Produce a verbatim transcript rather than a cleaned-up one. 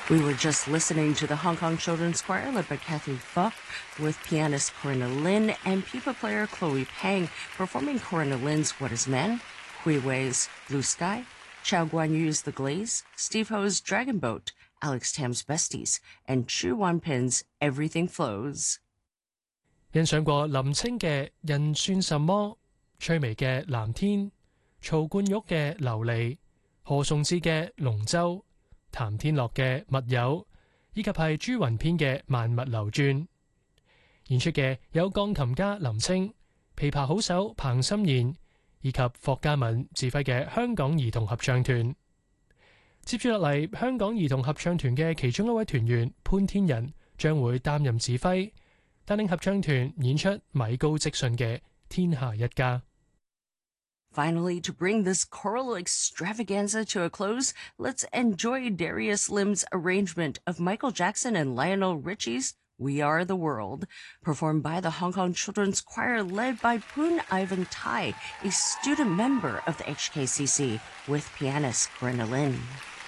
We were just listening to the Hong Kong Children's Choir led by Kathy Pho with pianist Corinna Lin and pipa player Chloe Pang performing Corinna Lin's What Is Man, Hui Wei's Blue Sky, Chao Guanyu's The Glaze, Steve Ho's Dragon Boat, Alex Tam's Besties, and Chu Wanpin's Everything Flows. 欣賞過林清嘅人算什麼、崔薇嘅藍天、曹冠玉嘅琉璃、何崇智嘅龍舟、譚天樂嘅密友，以及係朱雲編嘅萬物流轉。演出嘅有鋼琴家林清、琵琶好手彭心妍，以及霍嘉敏指揮嘅香港兒童合唱團。接住落嚟，香港兒童合唱團嘅其中一位團員潘天仁將會擔任指揮，帶領合唱團演出米高積遜嘅《天下一家》。 Finally, to bring this choral extravaganza to a close, let's enjoy Darius Lim's arrangement of Michael Jackson and Lionel Richie's We Are the World, performed by the Hong Kong Children's Choir led by Poon Ivan Tai, a student member of the H K C C, with pianist Corinna Lin.